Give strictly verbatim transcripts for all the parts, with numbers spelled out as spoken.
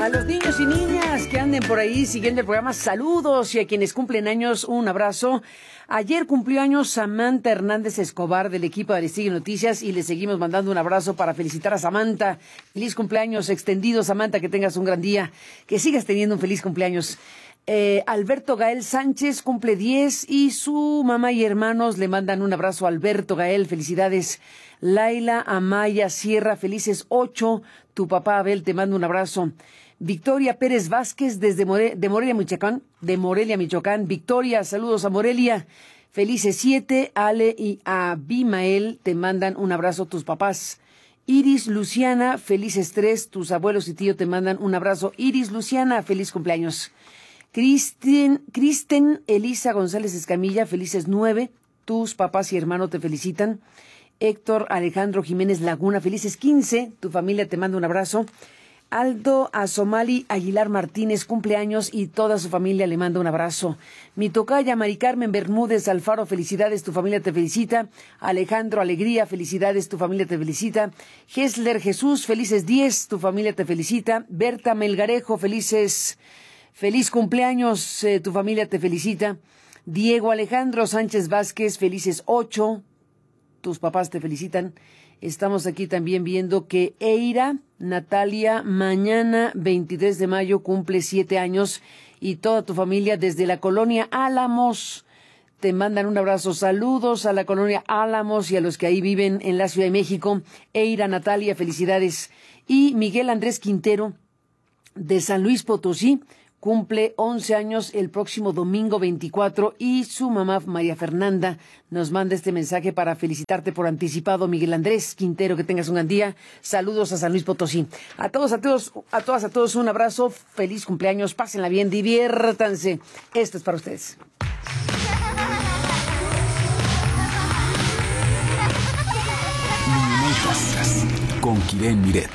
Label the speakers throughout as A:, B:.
A: A los niños y niñas que anden por ahí siguiendo el programa, saludos, y a quienes cumplen años, un abrazo. Ayer cumplió años Samantha Hernández Escobar del equipo de Aristegui Noticias y le seguimos mandando un abrazo para felicitar a Samantha. Feliz cumpleaños extendido, Samantha, que tengas un gran día, que sigas teniendo un feliz cumpleaños. Eh, Alberto Gael Sánchez cumple diez y su mamá y hermanos le mandan un abrazo a Alberto Gael, felicidades. Laila Amaya Sierra, felices ocho, tu papá Abel te manda un abrazo. Victoria Pérez Vázquez desde More- de Morelia, Michoacán, de Morelia, Michoacán. Victoria, saludos a Morelia. Felices siete, Ale y Abimael te mandan un abrazo tus papás. Iris Luciana, felices tres, tus abuelos y tío te mandan un abrazo. Iris Luciana, feliz cumpleaños. Kristen, Kristen Elisa González Escamilla, felices nueve, tus papás y hermano te felicitan. Héctor Alejandro Jiménez Laguna, felices quince, tu familia te manda un abrazo. Aldo Azomali Aguilar Martínez, cumpleaños y toda su familia le manda un abrazo. Mi tocaya Mari Carmen Bermúdez Alfaro, felicidades, tu familia te felicita. Alejandro Alegría, felicidades, tu familia te felicita. Gesler Jesús, felices diez, tu familia te felicita. Berta Melgarejo, felices, feliz cumpleaños, eh, tu familia te felicita. Diego Alejandro Sánchez Vázquez, felices ocho, tus papás te felicitan. Estamos aquí también viendo que Eira Natalia mañana veintitrés de mayo cumple siete años y toda tu familia desde la colonia Álamos te mandan un abrazo. Saludos a la colonia Álamos y a los que ahí viven en la Ciudad de México. Eira Natalia, felicidades. Y Miguel Andrés Quintero de San Luis Potosí cumple once años el próximo domingo veinticuatro y su mamá María Fernanda nos manda este mensaje para felicitarte por anticipado, Miguel Andrés Quintero, que tengas un gran día. Saludos a San Luis Potosí. A todos, a todos, a todas, a todos un abrazo, feliz cumpleaños, pásenla bien, diviértanse. Esto es para ustedes.
B: Con Kiren Miret.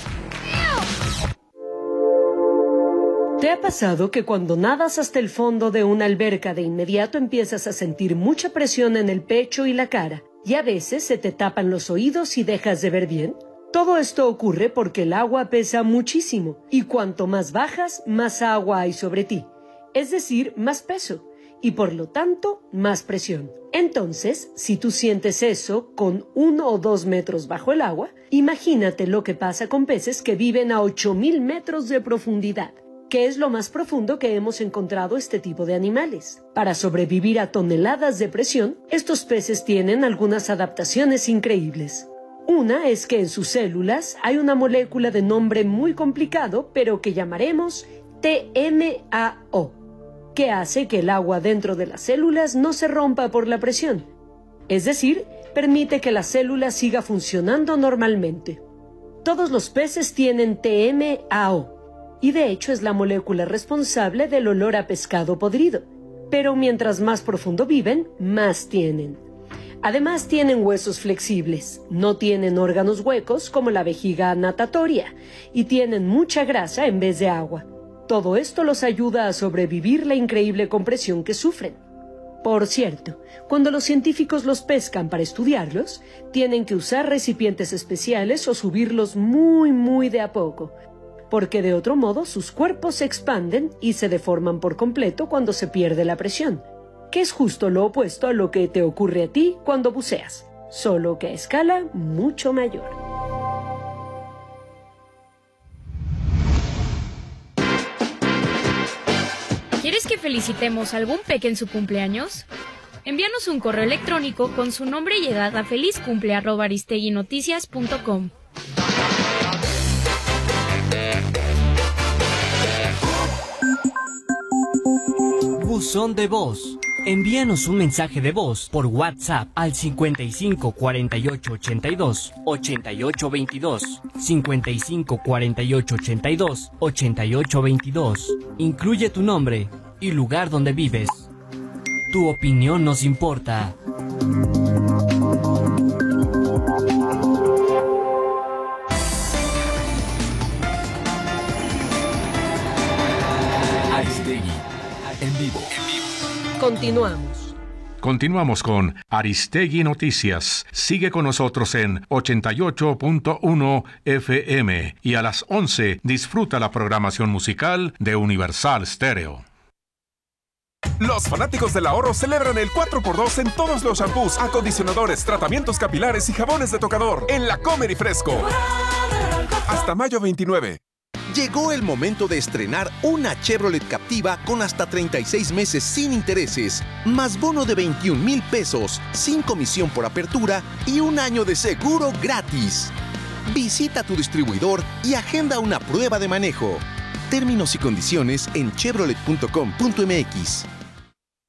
C: ¿Te ha pasado que cuando nadas hasta el fondo de una alberca de inmediato empiezas a sentir mucha presión en el pecho y la cara, y a veces se te tapan los oídos y dejas de ver bien? Todo esto ocurre porque el agua pesa muchísimo, y cuanto más bajas, más agua hay sobre ti, es decir, más peso, y por lo tanto, más presión. Entonces, si tú sientes eso con uno o dos metros bajo el agua, imagínate lo que pasa con peces que viven a ocho mil metros de profundidad, que es lo más profundo que hemos encontrado este tipo de animales. Para sobrevivir a toneladas de presión, estos peces tienen algunas adaptaciones increíbles. Una es que en sus células hay una molécula de nombre muy complicado, pero que llamaremos T M A O, que hace que el agua dentro de las células no se rompa por la presión. Es decir, permite que la célula siga funcionando normalmente. Todos los peces tienen T M A O, y de hecho es la molécula responsable del olor a pescado podrido. Pero mientras más profundo viven, más tienen. Además tienen huesos flexibles, no tienen órganos huecos como la vejiga natatoria, y tienen mucha grasa en vez de agua. Todo esto los ayuda a sobrevivir la increíble compresión que sufren. Por cierto, cuando los científicos los pescan para estudiarlos, tienen que usar recipientes especiales o subirlos muy muy de a poco, porque de otro modo sus cuerpos se expanden y se deforman por completo cuando se pierde la presión, que es justo lo opuesto a lo que te ocurre a ti cuando buceas, solo que a escala mucho mayor.
D: ¿Quieres que felicitemos a algún peque en su cumpleaños? Envíanos un correo electrónico con su nombre y edad a felizcumple arroba aristeguinoticias punto com.
E: Buzón de voz. Envíanos un mensaje de voz por WhatsApp al cincuenta y cinco cuarenta y ocho ochenta y dos ochenta y ocho veintidós, cincuenta y cinco cuarenta y ocho ochenta y dos ochenta y ocho veintidós. Incluye tu nombre y lugar donde vives. Tu opinión nos importa.
B: Aristegui, en vivo.
C: Continuamos.
F: Continuamos con Aristegui Noticias. Sigue con nosotros en ochenta y ocho punto uno F M y a las once disfruta la programación musical de Universal Stereo.
G: Los fanáticos del ahorro celebran el cuatro por dos en todos los shampoos, acondicionadores, tratamientos capilares y jabones de tocador en La Comer y Fresco. Hasta mayo veintinueve.
H: Llegó el momento de estrenar una Chevrolet Captiva con hasta treinta y seis meses sin intereses, más bono de veintiún mil pesos, sin comisión por apertura y un año de seguro gratis. Visita tu distribuidor y agenda una prueba de manejo. Términos y condiciones en chevrolet punto com punto m x.